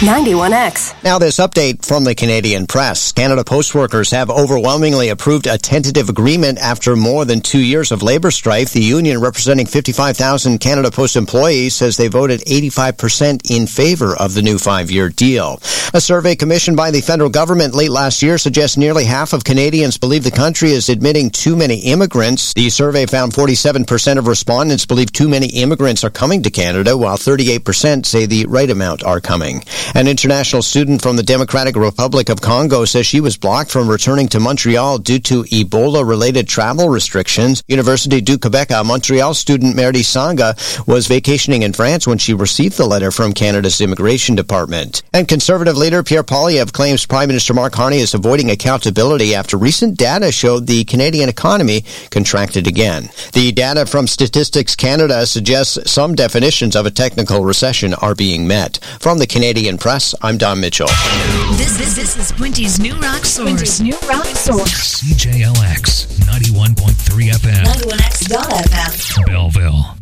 91X. Now this update from the Canadian Press. Canada Post workers have overwhelmingly approved a tentative agreement after more than 2 years of labor strife. The union, representing 55,000 Canada Post employees, says they voted 85% in favor of the new 5-year deal. A survey commissioned by the federal government late last year suggests nearly half of Canadians believe the country is admitting too many immigrants. The survey found 47% of respondents believe too many immigrants are coming to Canada, while 38% say the right amount are coming. An international student from the Democratic Republic of Congo says she was blocked from returning to Montreal due to Ebola-related travel restrictions. Université du Québec Montreal student Merdi Sanga was vacationing in France when she received the letter from Canada's Immigration Department. And Conservative leader Pierre Poilievre claims Prime Minister Mark Carney is avoiding accountability after recent data showed the Canadian economy contracted again. The data from Statistics Canada suggests some definitions of a technical recession are being met. From the Canadian Press, I'm Don Mitchell. This is Quinty's New Rock Source. CJLX 91.3 FM. 91X.FM. Belleville.